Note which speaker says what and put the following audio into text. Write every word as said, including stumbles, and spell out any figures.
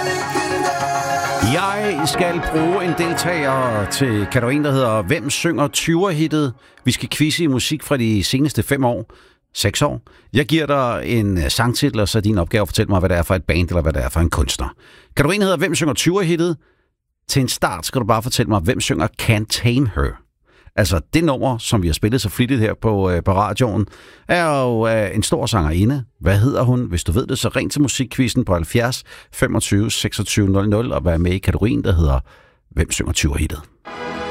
Speaker 1: Jeg skal bruge en deltager til kategorien, der hedder Hvem synger tyver-hittet? Vi skal quizze i musik fra de seneste fem år. Seks år. Jeg giver dig en sangtitel, og så er din opgave at fortælle mig, hvad det er for et band, eller hvad det er for en kunstner. Kategorien hedder Hvem synger tyver-hittet? Til en start skal du bare fortælle mig, hvem synger Can't Tame Her? Altså det nummer, som vi har spillet så flittigt her på, øh, på radioen, er jo øh, en stor sangerinde. Hvad hedder hun? Hvis du ved det, så ring til musikquizzen på halvfjerds femogtyve seksogtyve nul nul og vær med i kategorien, der hedder Hvem synger tyver-hittet?